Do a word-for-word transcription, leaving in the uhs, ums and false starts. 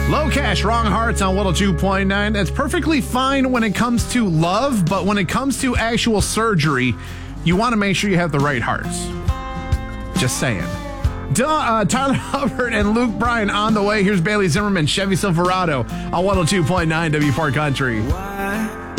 Low Cash, Wrong Hearts on one oh two point nine. That's perfectly fine when it comes to love, but when it comes to actual surgery, you want to make sure you have the right hearts. Just saying. Duh, uh, Tyler Hubbard and Luke Bryan on the way. Here's Bailey Zimmerman, Chevy Silverado on one oh two point nine W four Country.